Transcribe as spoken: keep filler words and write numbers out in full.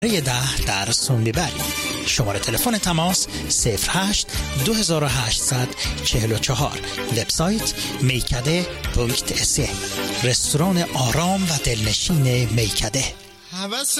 ده در سوندیبری. شماره تلفن تماس صفر هشت دو هزار و هشتصد چهل و چهار. وبسایت میکده دات اس ای. رستوران آرام و دلنشین میکده.